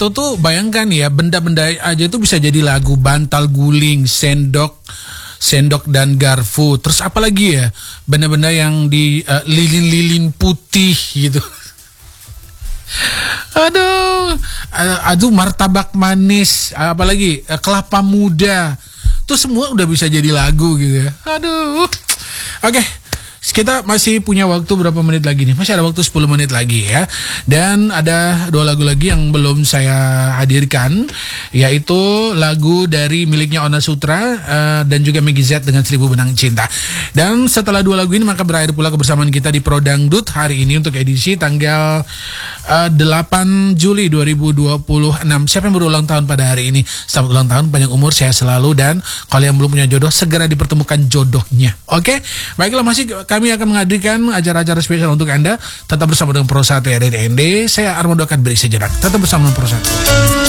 tuh bayangkan ya, benda-benda aja itu bisa jadi lagu. Bantal guling, sendok dan garpu. Terus apa lagi ya? Benda-benda yang di lilin-lilin putih gitu. Aduh, martabak manis, apalagi kelapa muda. Itu semua udah bisa jadi lagu gitu ya. Aduh. Oke. Kita masih punya waktu berapa menit lagi nih? Masih ada waktu 10 menit lagi ya. Dan ada 2 lagu lagi yang belum saya hadirkan, yaitu lagu dari miliknya Ona Sutra dan juga Meggy Z dengan 1000 Benang Cinta. Dan setelah 2 lagu ini maka berakhir pula kebersamaan kita di Pro Dangdut hari ini untuk edisi tanggal 8 Juli 2026. Siapa yang berulang tahun pada hari ini? Selamat ulang tahun, panjang umur, sehat selalu. Dan kalau yang belum punya jodoh, segera dipertemukan jodohnya. Oke? Baiklah, kami akan menghadirkan acara-acara spesial untuk Anda. Tetap bersama dengan Pro 1 RRND. Saya Armando akan beri sejenak. Tetap bersama dengan Pro 1.